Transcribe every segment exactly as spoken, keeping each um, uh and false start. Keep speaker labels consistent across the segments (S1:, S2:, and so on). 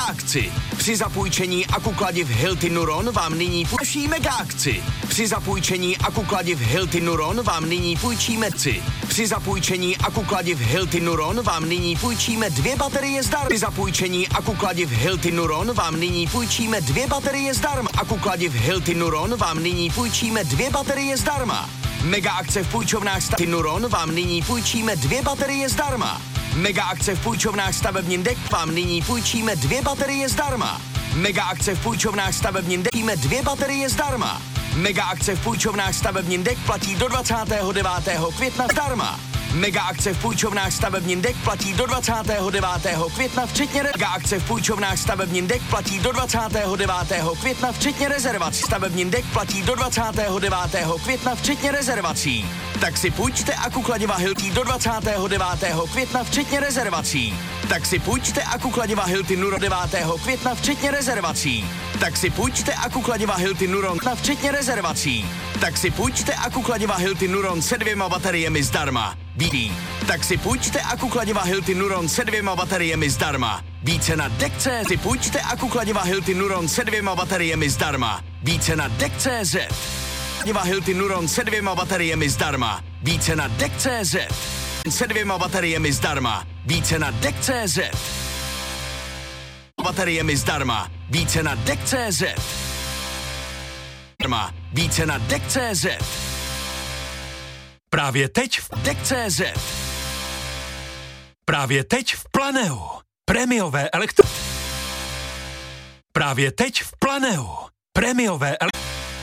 S1: akci. Při zapůjčení akukladiv Hilti Nuron vám nyní půjčí mega akci. Při zapůjčení akukladiv Hilti Nuron vám nyní půjčíme ci. Při zapůjčení akukladiv Hilti Nuron vám nyní půjčíme dvě baterie zdarma. Při zapůjčení akukladiv Hilti Nuron vám nyní půjčíme dvě baterie zdarma. Akukladiv Hilti Nuron vám nyní půjčíme dvě baterie zdarma. Mega akce v půjčovnách Hilti Nuron vám nyní půjčíme dvě baterie zdarma. Mega akce v půjčovnách Stavební dek vám nyní půjčíme dvě baterie zdarma. Mega akce v půjčovnách Stavební dek půjčíme dvě baterie zdarma. Mega akce v půjčovnách Stavební dek platí do dvacátého devátého května zdarma. Mega akce v půjčovnách Stavební dek platí do dvacátého devátého května včetně re... Mega akce v půjčovnách Stavební dek platí do dvacátého devátého května včetně rezervací. Stavební dek platí do dvacátého devátého května včetně rezervací. Tak si půjčte akukladiva Hilti do dvacátého devátého května včetně rezervací. Tak si půjčte akukladiva Hilti Nuron devátého května včetně rezervací. Tak si půjčte akukladiva Hilti Nuron včetně rezervací. Tak si půjčte akukladiva Hilti Nuron se dvěma bateriemi zdarma. Ví. Tak si půjčte akukladiva Hilti Nuron se dvěma bateriemi zdarma. Více na dek tečka cé zet. Si půjčte akukladiva Hilti Nuron se dvěma bateriemi zdarma. Více na dek tečka cé zet. Akukladiva Hilti Nuron se dvěma bateriemi zdarma. Více na dek tečka cé zet. Se dvěma bateriemi zdarma. Více na dek tečka cé zet. Bateriemi zdarma. Více na dek tečka cé zet. Více na dek tečka cé zet. Právě teď v dek tečka cé zet. Právě teď v Planeu. Prémiové elektro... Právě teď v Planeu. Prémiové ele...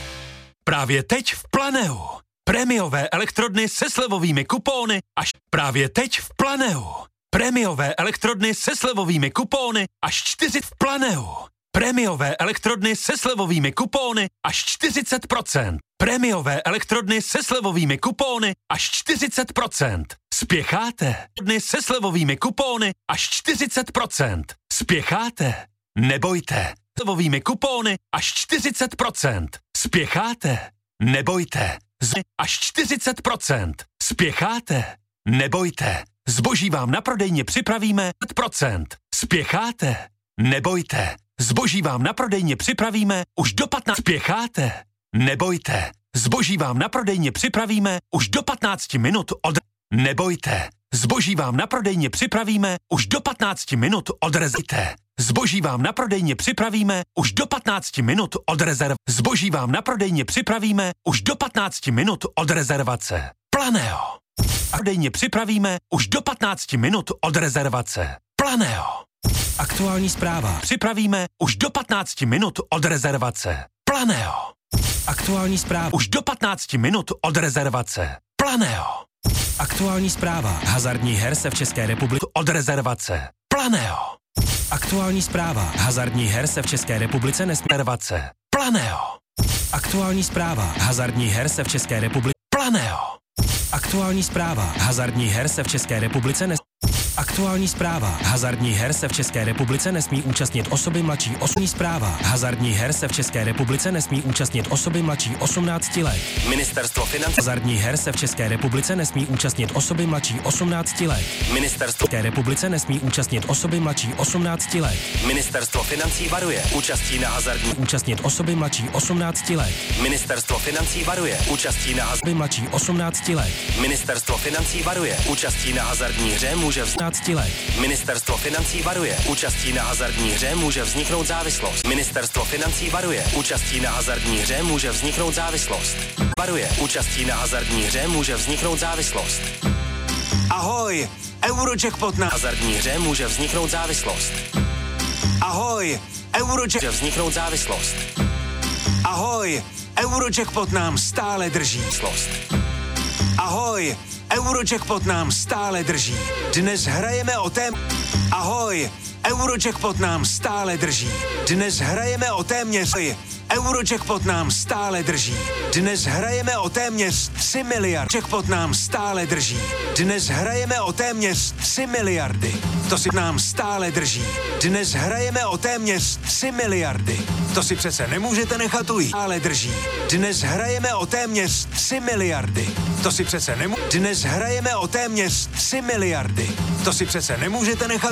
S1: Právě teď v Planeu. Prémiové elektrodny se slevovými kupóny až... Právě teď v Planeu. Prémiové elektrodny se slevovými kupóny až čtyřicet v Planeu. Prémiové elektrodny se slevovými kupóny až čtyřicet procent. Prémiové elektrodny se slevovými kupóny až čtyřicet procent. Spěcháte? Dny se slevovými kupóny až čtyřicet procent. Spěcháte? Nebojte. Slevovými kupóny až čtyřicet procent. Spěcháte? Nebojte. Z až čtyřicet procent. Spěcháte? Nebojte. Zboží vám na prodejně připravíme pět procent. Spěcháte? Nebojte. Zboží vám na prodejně připravíme už do patnácti. Spěcháte? Nebojte. Zboží vám na prodejně připravíme už do patnácti minut od... Nebojte. Zboží vám na prodejně připravíme už do patnácti minut od rezervace. Zboží vám na prodejně připravíme už do patnácti minut od rezerv. Zboží vám na prodejně připravíme už do patnácti minut od rezervace. Planeo. Prodejně připravíme už do patnácti minut od rezervace. Planeo. Aktuální zpráva. Připravíme už do patnácti minut od rezervace. Planeo. Aktuální zpráva. Už do patnácti minut od rezervace. Planeo. Aktuální zpráva. Hazardních her se v České republice od rezervace. Planeo. Aktuální zpráva. Hazardních her se v České republice nesmí rezervace. Planeo. Aktuální zpráva. Hazardních her se v České republice. Planeo. Aktuální zpráva. Hazardních her se v České republice nesmí. Aktuální zpráva. Hazardních her se v České republice nesmí účastnit osoby mladší osmnácti zpráva. Hazardních her se v České republice nesmí účastnit osoby mladší osmnácti let. Ministerstvo financí. Hazardních her se v České republice nesmí účastnit osoby mladší osmnácti let. Ministerstvo České republice nesmí účastnit osoby mladší osmnácti let. Ministerstvo financí varuje. Účastí na hazardní účastnit osoby mladší osmnácti let. Ministerstvo financí varuje. Účastí na hazardní mladší osmnácti let. Ministerstvo financí varuje. Účastí na hazardní hře může vz... let. Ministerstvo financí varuje. Účastí na hazardní hře může vzniknout závislost. Ministerstvo financí varuje. Účastí na hazardní hře může vzniknout závislost. Varuje. Účastí na hazardní hře může vzniknout závislost. Ahoj! Eurojackpot na hazardní hře může vzniknout závislost. Ahoj! Eurojackpot může vzniknout závislost. Ahoj! Eurojackpot nám stále drží slost. Ahoj! Eurojackpot nám stále drží. Dnes hrajeme o tém... Ahoj! Eurojackpot nám stále drží. Dnes hrajeme o téměř... Eurojackpot nám stále drží. Dnes hrajeme o téměř tři miliardy. Jackpot nám stále drží. Dnes hrajeme o téměř tři miliardy. To si nám stále drží. Dnes hrajeme o téměř tři miliardy. To si přece nemůžete nechat ujít. Stále drží. Dnes hrajeme o téměř tři miliardy. To si přece nemůžete... Dnes hrajeme o téměř tři miliardy. To si přece nemůžete nechat